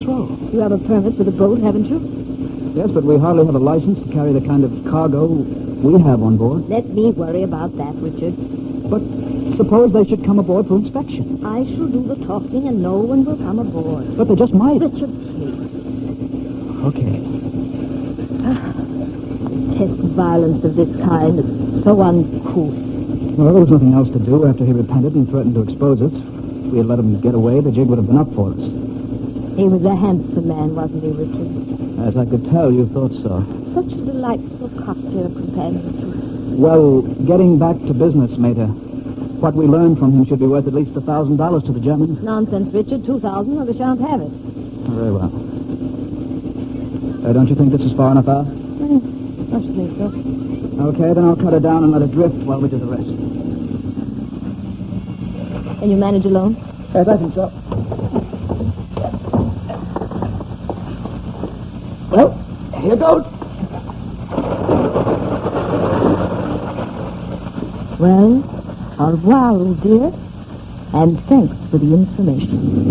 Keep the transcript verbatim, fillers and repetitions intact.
Throw. You have a permit for the boat, haven't you? Yes, but we hardly have a license to carry the kind of cargo we have on board. Let me worry about that, Richard. But suppose they should come aboard for inspection. I shall do the talking and no one will come aboard. But they just might. Richard, please. Okay. Test violence of this kind is so uncouth. Well, there was nothing else to do after he repented and threatened to expose us. If we had let him get away, the jig would have been up for us. He was a handsome man, wasn't he, Richard? As I could tell, you thought so. Such a delightful cocktail companion. Well, getting back to business, Mater. What we learned from him should be worth at least a thousand dollars to the Germans. Nonsense, Richard. Two thousand or we shan't have it. Very well. Uh, don't you think this is far enough out? Mm, I should think so. Okay, then I'll cut her down and let her drift while we do the rest. Can you manage alone? Yes, I think so. Well, here goes. Well, au revoir, old dear. And thanks for the information.